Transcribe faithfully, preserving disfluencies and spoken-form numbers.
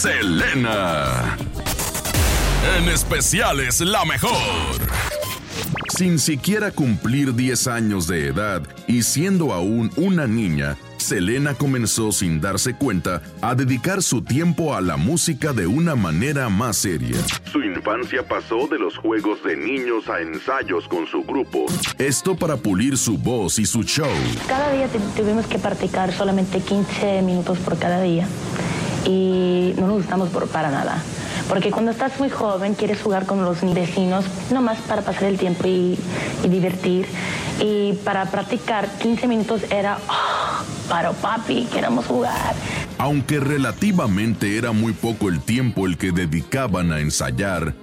Selena. En especiales La Mejor. Sin siquiera cumplir diez años de edad y siendo aún una niña, Selena comenzó sin darse cuenta a dedicar su tiempo a la música de una manera más seria. Su infancia pasó de los juegos de niños a ensayos con su grupo. Esto para pulir su voz y su show. Cada día tuvimos que practicar solamente quince minutos por cada día y no nos gustamos por, para nada. Porque cuando estás muy joven quieres jugar con los vecinos, nomás para pasar el tiempo y, y divertir. Y para practicar quince minutos era, oh, paro papi, queremos jugar. Aunque relativamente era muy poco el tiempo el que dedicaban a ensayar,